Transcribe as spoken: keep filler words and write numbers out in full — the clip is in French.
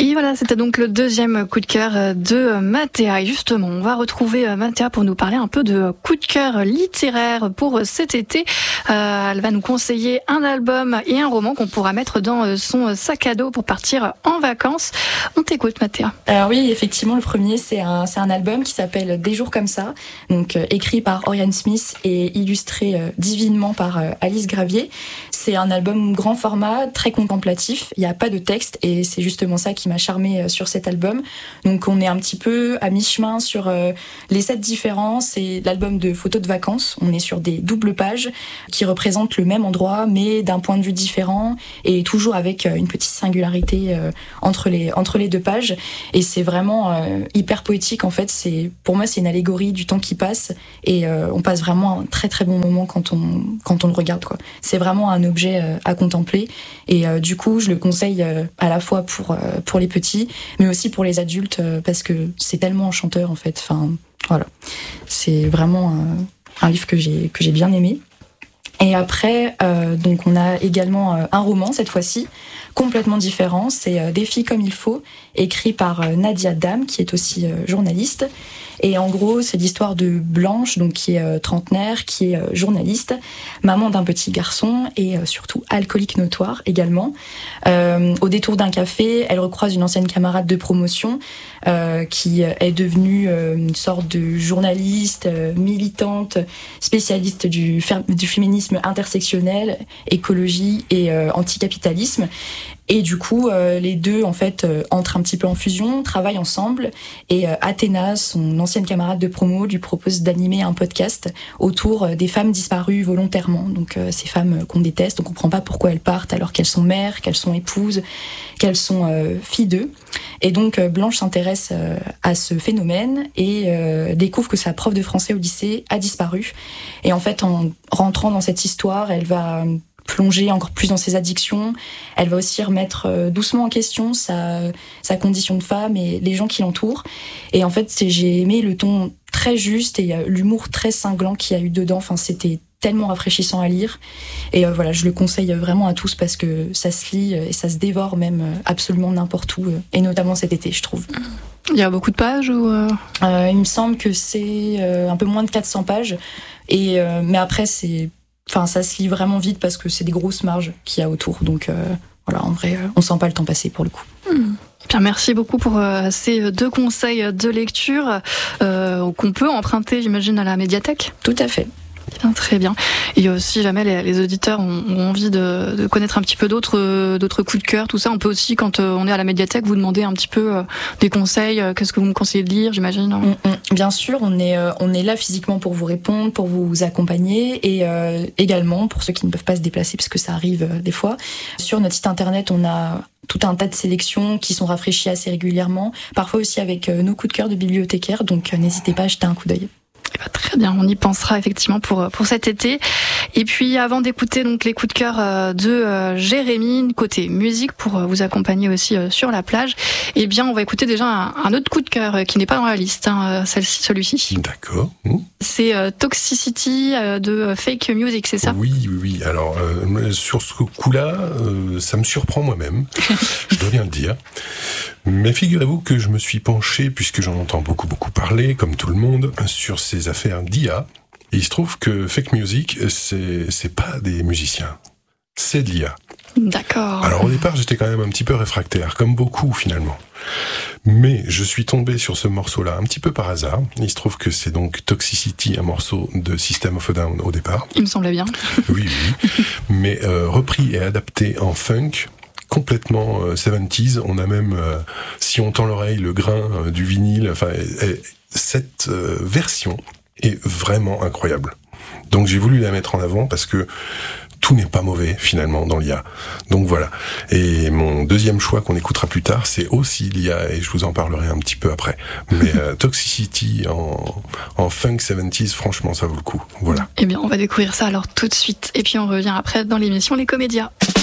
Et voilà, c'était donc le deuxième coup de cœur de Mathéa. Et justement, on va retrouver Mathéa pour nous parler un peu de coup de cœur littéraire pour cet été. Euh, elle va nous conseiller un album et un roman qu'on pourra mettre dans son sac à dos pour partir en vacances. On t'écoute, Mathéa. Alors oui, effectivement, le premier, c'est un, c'est un album qui s'appelle Des jours comme ça, donc euh, écrit par Oriane Smith et illustré euh, divinement par euh, Alice Gravier. C'est un album grand format, très contemplatif. Il n'y a pas de texte et c'est justement ça qui m'a charmée sur cet album. Donc on est un petit peu à mi-chemin sur euh, les sept différents. C'est l'album de photos de vacances. On est sur des doubles pages qui représentent le même endroit mais d'un point de vue différent et toujours avec une petite singularité euh, entre les entre les deux pages. Et c'est vraiment euh, hyper poétique en fait. C'est pour moi c'est une allégorie du temps qui passe et euh, on passe vraiment un très très bon moment quand on quand on le regarde quoi. C'est vraiment un objet à contempler et euh, du coup je le conseille euh, à la fois pour, euh, pour les petits mais aussi pour les adultes euh, parce que c'est tellement enchanteur en fait, enfin voilà, c'est vraiment un, un livre que j'ai, que j'ai bien aimé. Et après euh, donc on a également euh, un roman cette fois-ci complètement différent, c'est euh, Des filles comme il faut, écrit par euh, Nadia Dame qui est aussi euh, journaliste. Et en gros, c'est l'histoire de Blanche, donc qui est euh, trentenaire, qui est euh, journaliste, maman d'un petit garçon et euh, surtout alcoolique notoire également. Euh, au détour d'un café, elle recroise une ancienne camarade de promotion euh, qui est devenue euh, une sorte de journaliste, euh, militante, spécialiste du, du féminisme intersectionnel, écologie et euh, anticapitalisme. Et du coup, euh, les deux, en fait, euh, entrent un petit peu en fusion, travaillent ensemble. Et euh, Athéna, son ancienne camarade de promo, lui propose d'animer un podcast autour euh, des femmes disparues volontairement. Donc, euh, ces femmes qu'on déteste, on comprend pas pourquoi elles partent alors qu'elles sont mères, qu'elles sont épouses, qu'elles sont euh, filles d'eux. Et donc, euh, Blanche s'intéresse euh, à ce phénomène et euh, découvre que sa prof de français au lycée a disparu. Et en fait, en rentrant dans cette histoire, elle va plonger encore plus dans ses addictions. Elle va aussi remettre euh, doucement en question sa, sa condition de femme et les gens qui l'entourent. Et en fait, c'est, j'ai aimé le ton très juste et euh, l'humour très cinglant qu'il y a eu dedans. Enfin, c'était tellement rafraîchissant à lire. Et euh, voilà, je le conseille vraiment à tous parce que ça se lit et ça se dévore même euh, absolument n'importe où. Euh, et notamment cet été, je trouve. Il y a beaucoup de pages ou euh... Euh, il me semble que c'est euh, un peu moins de quatre cents pages. Et, euh, mais après, c'est Enfin, ça se lit vraiment vite parce que c'est des grosses marges qu'il y a autour. Donc euh, voilà, en vrai, on sent pas le temps passer pour le coup. Mmh. Bien, merci beaucoup pour euh, ces deux conseils de lecture euh, qu'on peut emprunter, j'imagine, à la médiathèque. Tout à fait. Bien, très bien. Et euh, si jamais les, les auditeurs ont, ont envie de, de connaître un petit peu d'autres, euh, d'autres coups de cœur, tout ça, on peut aussi, quand euh, on est à la médiathèque, vous demander un petit peu euh, des conseils. Euh, qu'est-ce que vous me conseillez de lire, j'imagine hein mmh, mmh. Bien sûr, on est, euh, on est là physiquement pour vous répondre, pour vous accompagner et euh, également pour ceux qui ne peuvent pas se déplacer, parce que ça arrive euh, des fois. Sur notre site internet, on a tout un tas de sélections qui sont rafraîchies assez régulièrement, parfois aussi avec euh, nos coups de cœur de bibliothécaires, donc euh, n'hésitez pas à jeter un coup d'œil. Très bien, on y pensera effectivement pour pour cet été. Et puis avant d'écouter donc les coups de cœur de euh, Jérémy côté musique pour euh, vous accompagner aussi euh, sur la plage, eh bien on va écouter déjà un, un autre coup de cœur euh, qui n'est pas dans la liste, hein, celle-ci, celui-ci. D'accord. Mmh. C'est euh, Toxicity euh, de Fake Music, c'est ça ? Oui, oui, oui. Alors euh, sur ce coup-là, euh, ça me surprend moi-même, je dois bien le dire. Mais figurez-vous que je me suis penché, puisque j'en entends beaucoup, beaucoup parler, comme tout le monde, sur ces affaires d'I A. Et il se trouve que Fake Music, c'est, c'est pas des musiciens, c'est de l'I A. D'accord. Alors au départ, j'étais quand même un petit peu réfractaire, comme beaucoup finalement. Mais je suis tombé sur ce morceau-là un petit peu par hasard. Il se trouve que c'est donc Toxicity, un morceau de System of a Down au départ. Il me semblait bien. Oui, oui. Mais euh, repris et adapté en funk, complètement euh, soixante-dix. On a même, euh, si on tend l'oreille, le grain euh, du vinyle. Enfin, et, et, cette euh, version est vraiment incroyable. Donc j'ai voulu la mettre en avant parce que tout n'est pas mauvais finalement dans l'I A. Donc voilà. Et mon deuxième choix qu'on écoutera plus tard, c'est aussi l'I A et je vous en parlerai un petit peu après. Mais euh, Toxicity en, en funk soixante-dix, franchement, ça vaut le coup. Voilà. Eh bien, on va découvrir ça alors tout de suite. Et puis on revient après dans l'émission Les Comédias.